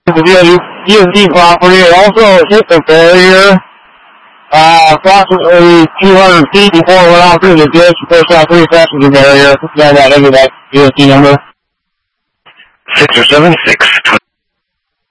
The USD property also hit the barrier approximately 200 feet before it went out through the ditch and pushed out 3 passenger barrier. That USD number. 6 or 7, 6,